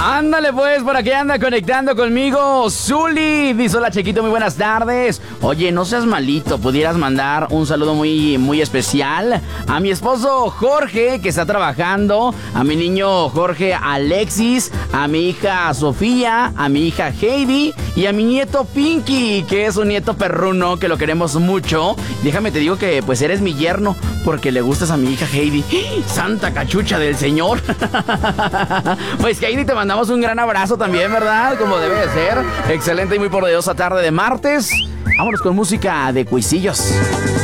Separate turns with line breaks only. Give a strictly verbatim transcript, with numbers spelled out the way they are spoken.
Ándale pues, por aquí anda conectando conmigo Zuli. Dice: hola Chequito, muy buenas tardes. Oye, no seas malito, pudieras mandar un saludo muy, muy especial a mi esposo Jorge, que está trabajando, a mi niño Jorge Alexis, a mi hija Sofía, a mi hija Heidi y a mi nieto Pinky, que es un nieto perruno que lo queremos mucho. Déjame te digo que pues eres mi yerno porque le gustas a mi hija Heidi. ¡Santa cachucha del señor! Pues Heidi, te mandamos un gran abrazo también, ¿verdad? Como debe de ser. Excelente y muy poderosa tarde de martes. Vámonos con música de cuisillos.